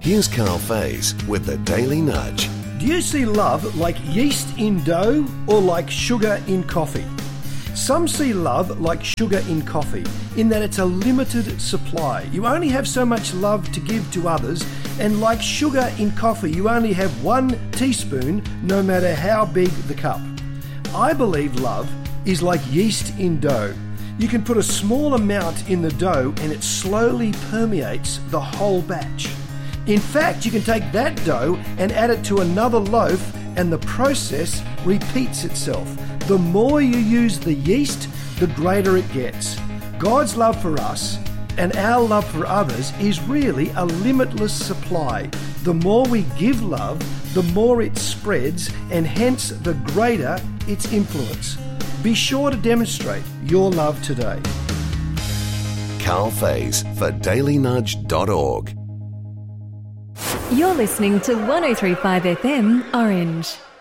Here's Carl Faze with the Daily Nudge. Do you see love like yeast in dough or like sugar in coffee? Some see love like sugar in coffee, in that it's a limited supply. You only have so much love to give to others, and like sugar in coffee, you only have 1 teaspoon no matter how big the cup. I believe love is like yeast in dough. You can put a small amount in the dough and it slowly permeates the whole batch. In fact, you can take that dough and add it to another loaf and the process repeats itself. The more you use the yeast, the greater it gets. God's love for us and our love for others is really a limitless supply. The more we give love, the more it spreads, and hence the greater its influence. Be sure to demonstrate your love today. Carl Faze for dailynudge.org. You're listening to 103.5 FM Orange.